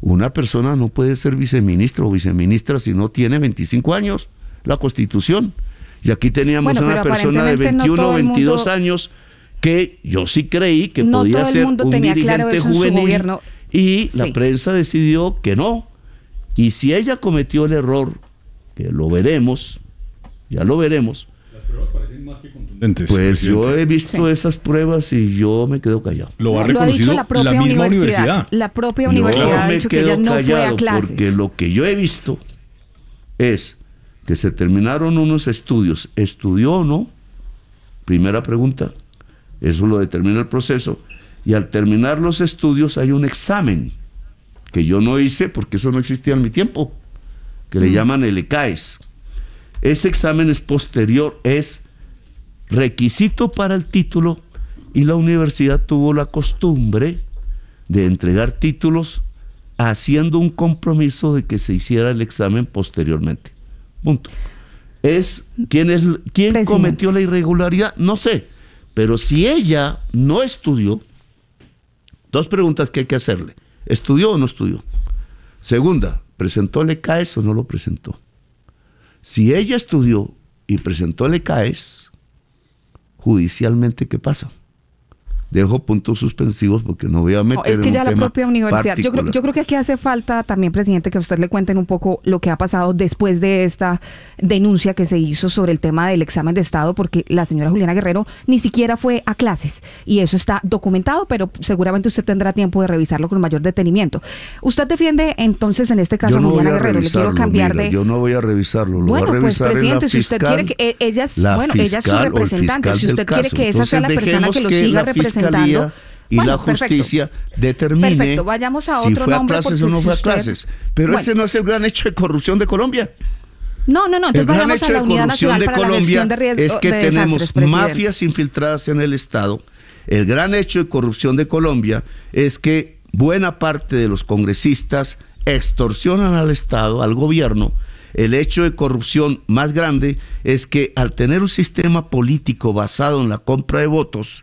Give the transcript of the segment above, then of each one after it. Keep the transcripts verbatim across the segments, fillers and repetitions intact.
Una persona no puede ser viceministro o viceministra si no tiene veinticinco años, la Constitución. Y aquí teníamos bueno, una persona de veintiuno, no veintidós mundo, años que yo sí creí que no podía ser un dirigente claro juvenil y sí. La prensa decidió que no. Y si ella cometió el error, que lo veremos, ya lo veremos. Las pruebas parecen más que contundentes. Pues presidente. Yo he visto sí. esas pruebas y yo me quedo callado. Lo ha no, reconocido lo ha dicho la propia la misma universidad. universidad. La propia yo universidad ha dicho que ella no fue a clases. Porque lo que yo he visto es que se terminaron unos estudios. ¿Estudió o no? Primera pregunta. Eso lo determina el proceso. Y al terminar los estudios hay un examen que yo no hice porque eso no existía en mi tiempo, que le mm. llaman el E C A E S. Ese examen es posterior, es requisito para el título, y la universidad tuvo la costumbre de entregar títulos haciendo un compromiso de que se hiciera el examen posteriormente. Punto. Es quién es quién Presidente. cometió la irregularidad, no sé, pero si ella no estudió, dos preguntas que hay que hacerle: ¿estudió o no estudió? Segunda, ¿presentó el E C A E S o no lo presentó? Si ella estudió y presentó el E C A E S, judicialmente, ¿qué pasa? Dejo puntos suspensivos porque no voy a meter no, es que en ya un la tema propia universidad. Yo creo, yo creo que aquí hace falta también, presidente, que a usted le cuenten un poco lo que ha pasado después de esta denuncia que se hizo sobre el tema del examen de Estado, porque la señora Juliana Guerrero ni siquiera fue a clases y eso está documentado, pero seguramente usted tendrá tiempo de revisarlo con mayor detenimiento. Usted defiende entonces en este caso a no Juliana Guerrero. Le quiero cambiar mira, de. Yo no voy a revisarlo. Lo bueno, voy a revisar pues presidente, en la si usted fiscal, quiere que ella es, bueno, fiscal, ella es su representante, si usted quiere caso. que esa Entonces, sea la persona que lo que siga la representando. Y bueno, la justicia perfecto. determine perfecto. Vayamos a si otro fue a nombre clases o no si fue a usted... clases. Pero bueno. ese no es el gran hecho de corrupción de Colombia. No, no, no. Entonces el gran vayamos hecho a la de Unidad corrupción Nacional de para Colombia la gestión de riesgo, es que de tenemos mafias infiltradas en el Estado. El gran hecho de corrupción de Colombia es que buena parte de los congresistas extorsionan al Estado, al gobierno. El hecho de corrupción más grande es que al tener un sistema político basado en la compra de votos,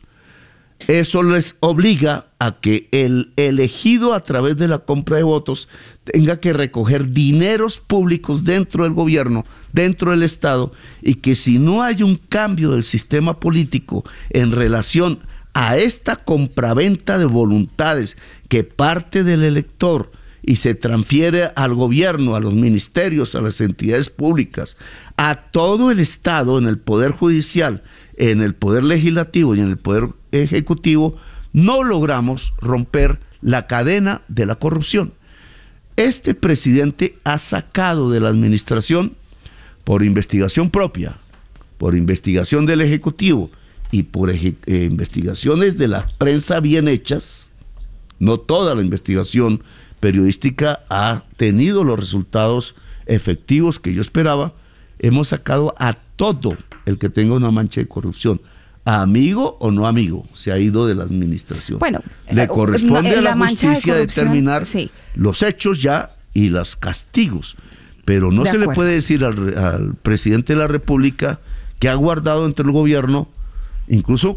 eso les obliga a que el elegido a través de la compra de votos tenga que recoger dineros públicos dentro del gobierno, dentro del Estado, y que si no hay un cambio del sistema político en relación a esta compraventa de voluntades que parte del elector y se transfiere al gobierno, a los ministerios, a las entidades públicas, a todo el Estado, en el Poder Judicial, en el Poder Legislativo y en el Poder Ejecutivo, no logramos romper la cadena de la corrupción. Este presidente ha sacado de la administración, por investigación propia, por investigación del Ejecutivo y por eje- eh, investigaciones de la prensa bien hechas, no toda la investigación periodística ha tenido los resultados efectivos que yo esperaba. Hemos sacado a todo el que tenga una mancha de corrupción, amigo o no amigo, se ha ido de la administración. Bueno, le corresponde la, a la, la justicia de determinar sí. los hechos ya y los castigos, pero no de se acuerdo. le puede decir al, al presidente de la República que ha guardado entre el gobierno, incluso